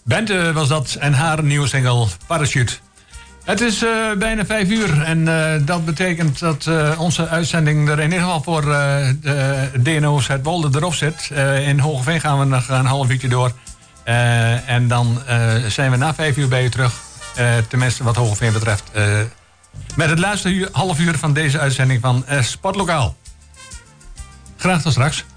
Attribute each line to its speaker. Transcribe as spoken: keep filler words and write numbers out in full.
Speaker 1: Bente was dat en haar nieuwe single Parachute. Het is uh, bijna vijf uur en uh, dat betekent dat uh, onze uitzending er in ieder geval voor uh, de D N O Zuidwolde erop zit. Uh, in Hoogeveen gaan we nog een half uurtje door. Uh, en dan uh, zijn we na vijf uur bij u terug. Uh, tenminste wat Hoogeveen betreft. Uh, met het laatste uur, half uur van deze uitzending van uh, Sportlokaal. Graag tot straks.